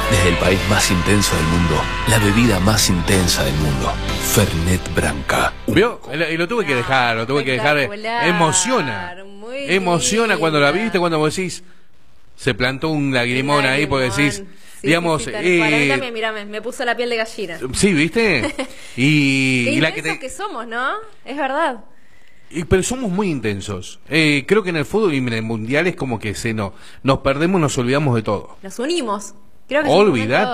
Desde el país más intenso del mundo, la bebida más intensa del mundo, Fernet Branca. ¿Vio? Y lo tuve que dejar, Emociona. Emociona cuando la viste, cuando vos decís, se plantó un lagrimón ahí, porque decís, sí, digamos... Sí, para mí también, mirame, me puso la piel de gallina. Sí, ¿viste? Qué y la intensos que somos, ¿no? Es verdad. Pero somos muy intensos. Creo que en el fútbol y en el mundial es como que nos perdemos, nos olvidamos de todo. Nos unimos. Creo que Olvidate.